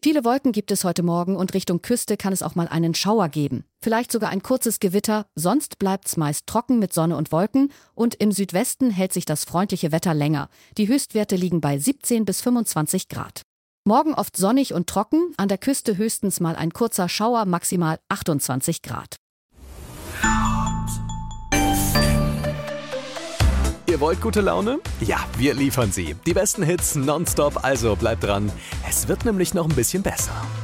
Viele Wolken gibt es heute Morgen und Richtung Küste kann es auch mal einen Schauer geben. Vielleicht sogar ein kurzes Gewitter, sonst bleibt's meist trocken mit Sonne und Wolken und im Südwesten hält sich das freundliche Wetter länger. Die Höchstwerte liegen bei 17 bis 25 Grad. Morgen oft sonnig und trocken, an der Küste höchstens mal ein kurzer Schauer, maximal 28 Grad. Ihr wollt gute Laune? Ja, wir liefern sie. Die besten Hits nonstop, also bleibt dran. Es wird nämlich noch ein bisschen besser.